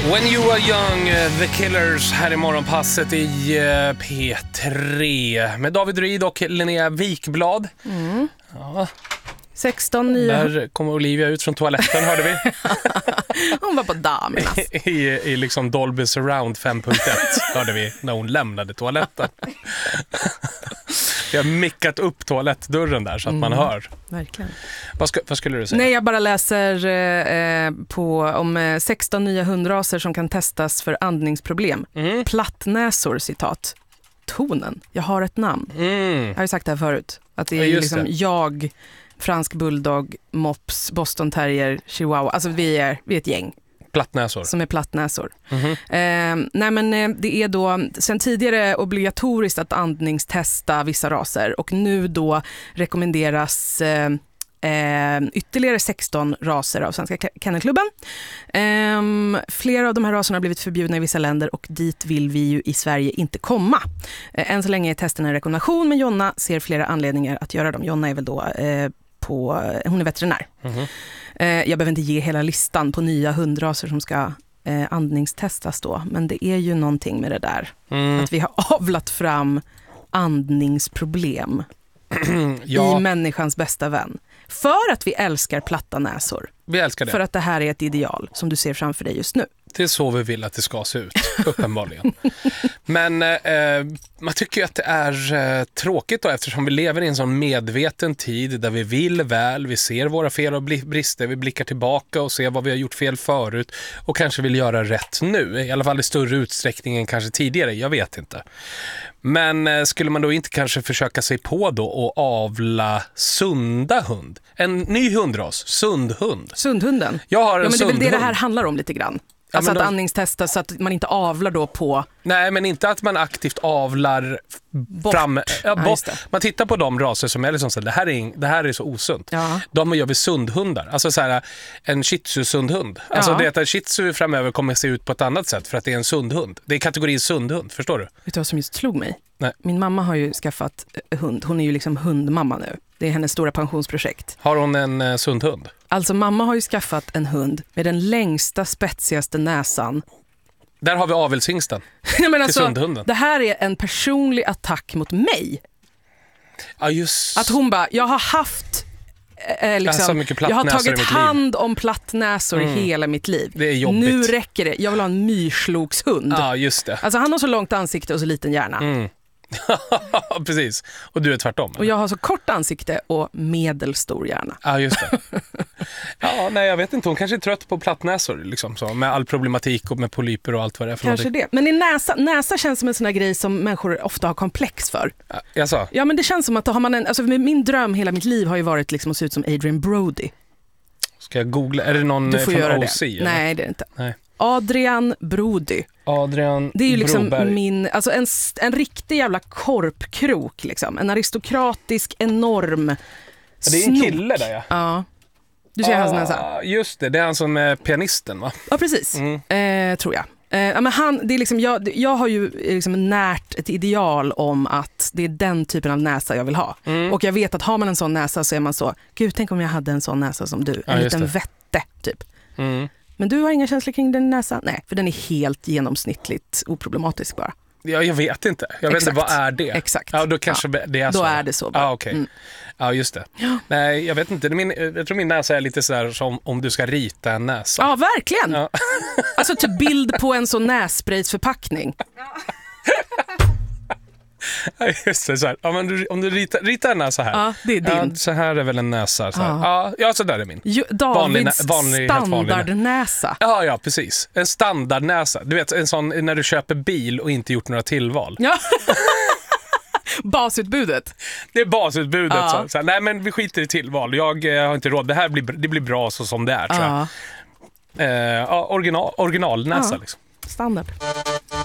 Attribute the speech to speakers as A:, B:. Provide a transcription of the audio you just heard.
A: When You Were Young, The Killers här i morgonpasset i P3 med David Ryd och Linnea Wikblad. Ja.
B: 16 nya.
A: Där kommer Olivia ut från toaletten, hörde vi.
B: Hon var på damernas.
A: I liksom Dolby Surround 5.1 hörde vi när hon lämnade toaletten. Jag har mickat upp toalettdörren där så att man hör.
B: Verkligen.
A: Vad skulle du säga?
B: Nej, jag bara läser om 16 nya hundraser som kan testas för andningsproblem. Plattnäsor, citat. Tonen, jag har ett namn. Jag har ju sagt det här förut. Att det är liksom jag, fransk bulldog, mops, Boston terrier, chihuahua. Alltså vi är ett gäng.
A: Plattnäsor.
B: Som är plattnäsor. Nej, men det är då sen tidigare obligatoriskt att andningstesta vissa raser och nu då rekommenderas ytterligare 16 raser av Svenska Kennelklubben. Flera av de här raserna har blivit förbjudna i vissa länder och dit vill vi ju i Sverige inte komma. Än så länge är testen en rekommendation, men Jonna ser flera anledningar att göra dem. Jonna är väl då hon är veterinär. Jag behöver inte ge hela listan på nya hundraser som ska andningstestas då, men det är ju någonting med det där. Att vi har avlat fram andningsproblem i människans bästa vän. För att vi älskar platta näsor.
A: Vi älskar det.
B: För att det här är ett ideal som du ser framför dig just nu.
A: Det är så vi vill att det ska se ut, uppenbarligen. Men man tycker ju att det är tråkigt då, eftersom vi lever i en sån medveten tid där vi vill väl, vi ser våra fel och brister, vi blickar tillbaka och ser vad vi har gjort fel förut och kanske vill göra rätt nu, i alla fall i större utsträckning än kanske tidigare, jag vet inte. Men skulle man då inte kanske försöka sig på då och avla sunda hund? En ny hundras, sundhund.
B: Sundhunden?
A: Jag har en
B: men det är väl
A: sundhund.
B: det här handlar om lite grann. Alltså att andningstesta så att man inte avlar då på...
A: Nej, men inte att man aktivt avlar
B: bort.
A: Fram... Ja, bort.
B: Ja,
A: man tittar på de raser som är liksom så det här är så osunt.
B: Ja.
A: De gör vi sundhundar. Alltså så här, en shih tzu sundhund. Alltså det att en shih tzu framöver kommer se ut på ett annat sätt för att det är en sundhund. Det är kategorin sundhund, förstår du?
B: Vet du vad som just slog mig?
A: Nej.
B: Min mamma har ju skaffat hund. Hon är ju liksom hundmamma nu. Det är hennes stora pensionsprojekt.
A: Har hon en sundhund?
B: Alltså mamma har ju skaffat en hund med den längsta, spetsigaste näsan.
A: Där har vi avelshingsten.
B: Men alltså,
A: sundhunden.
B: det här är en personlig attack mot mig.
A: Ja, just.
B: Att hon bara, jag har haft liksom, jag har tagit hand om plattnäsor i hela mitt liv.
A: Det är jobbigt.
B: Nu räcker det. Jag vill ha en myrslokshund.
A: Ja, just det.
B: Alltså han har så långt ansikte och så liten hjärna.
A: Precis. Och du är tvärtom.
B: Och jag har så kort ansikte och medelstor hjärna.
A: Ja, just det. Ja, nej, jag vet inte. Hon kanske är trött på plattnäsor liksom, så, med all problematik och med polyper och allt vad det är för
B: kanske
A: någonting.
B: Det. Men näsa känns som en sån här grej som människor ofta har komplex för. Ja, men det känns som att då har man alltså min dröm hela mitt liv har ju varit liksom att se ut som Adrian Brody.
A: Ska jag googla? Är det någon från OC?
B: Det. Nej, det är det inte. Nej. Adrian Brody. Det är ju liksom
A: Broberg.
B: alltså en riktig jävla korpkrok liksom. En aristokratisk, enorm
A: det är en kille där, ja.
B: Ja. Du ser hans näsa.
A: Just det är han som är pianisten, va?
B: Ja, precis. Tror jag. Men det är liksom, jag har ju liksom närt ett ideal om att det är den typen av näsa jag vill ha. Och jag vet att har man en sån näsa så är man så, gud, tänk om jag hade en sån näsa som du. En liten vette, typ. Men du har inga känslor kring din näsa? Nej, för den är helt genomsnittligt oproblematisk bara.
A: Ja, jag vet inte. Jag vet inte, vad är det?
B: Exakt.
A: Ja, då kanske det är så.
B: Då är det så.
A: Ja, okej. Ja, just det. Ja. Nej, jag vet inte. Jag tror min näsa är lite sådär som om du ska rita en näsa.
B: Ja, verkligen. Ja. Alltså till bild på en sån nässpraysförpackning.
A: Ja, just det. Så här. Ja, men om du ritar en näsa här.
B: Ja, det är din.
A: Ja, så här är väl en näsa. Så här. Ja, så där är min.
B: Davids standardnäsa.
A: Ja, precis. En standardnäsa. Du vet, en sån när du köper bil och inte gjort några tillval.
B: Ja. Basutbudet.
A: Det är basutbudet. Ja. Så här, nej, men vi skiter i tillval. Jag har inte råd. Det blir bra så som det är, tror jag. Originalnäsa liksom.
B: Standard.